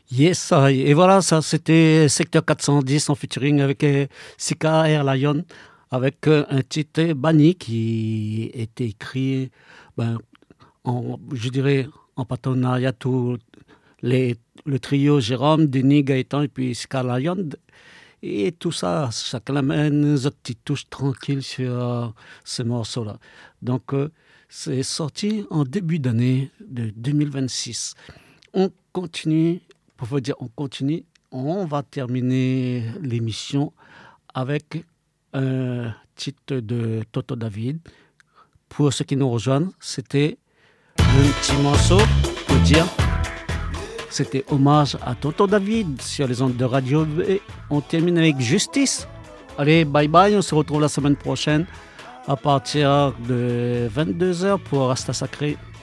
Yes, et voilà, ça c'était Secteur 410 en featuring avec Sika Air Lion, avec un titre Bani qui était écrit, ben, je dirais, en partenariat tout le trio Jérôme, Denis, Gaëtan et puis Sika Lion. Et tout ça, chacun amène une petite touche tranquille sur ce morceau-là. Donc, c'est sorti en début d'année de 2026. On continue, pour vous dire, on continue. On va terminer l'émission avec un titre de Toto David. Pour ceux qui nous rejoignent, c'était un petit morceau pour dire... C'était hommage à Toto David sur les ondes de Radio B. On termine avec Justice. Allez, bye bye, on se retrouve la semaine prochaine à partir de 22h pour Rasta Sacré.